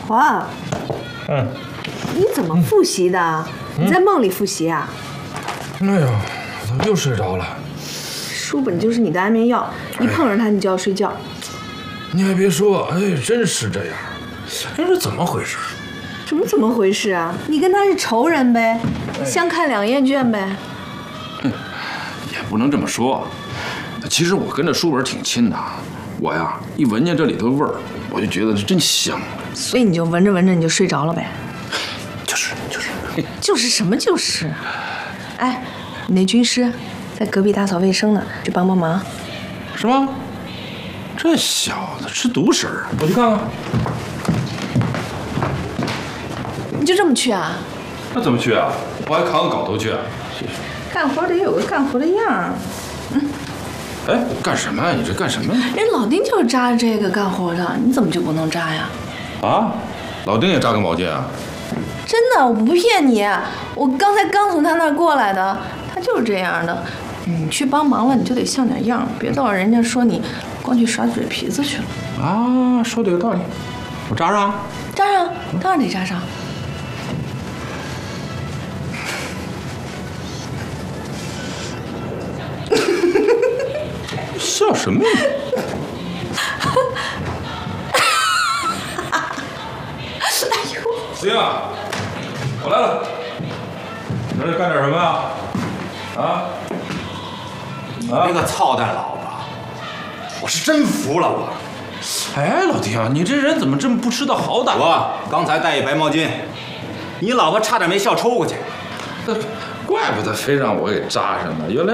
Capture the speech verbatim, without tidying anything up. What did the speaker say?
华， 嗯， 你怎么复习的？嗯、你在梦里复习啊？ 哎呀，怎么又睡着了？ 书本就是你的安眠药，一碰上它你就要睡觉。 你还别说，哎，真是这样。哎，这怎么回事？ 什么怎么回事啊？你跟他是仇人呗，哎、相看两厌倦呗。 哼，也不能这么说。其实我跟这书本挺亲的，我呀一闻见这里头味儿，我就觉得这真香。 所以你就闻着闻着你就睡着了呗？ 就是就是， 就是什么就是？哎，你那军师在隔壁打扫卫生呢，去帮帮忙。 是吗？这小子吃独食儿，我去看看。 你就这么去啊？ 那怎么去啊？我还扛个镐头去啊？ 干活得有个干活的样儿。嗯。 哎，干什么呀？你这干什么呀？ 人老丁就是扎这个干活的，你怎么就不能扎呀？ 啊，老丁也扎个毛巾啊？ 真的，我不骗你，我刚才刚从他那儿过来的，他就是这样的。你去帮忙了，你就得像点样，别到人家说你光去耍嘴皮子去了。 啊，说的有道理，我扎上。 扎上，当然得扎上。 笑什么呀？ 哎呦！ 丁啊，我来了，你这干点什么呀？啊？ 啊！那个操蛋老婆，我是真服了我。 哎，老丁，你这人怎么这么不知道好歹？ 我刚才带一白毛巾，你老婆差点没笑抽过去。 怪不得非让我给扎上呢，原来。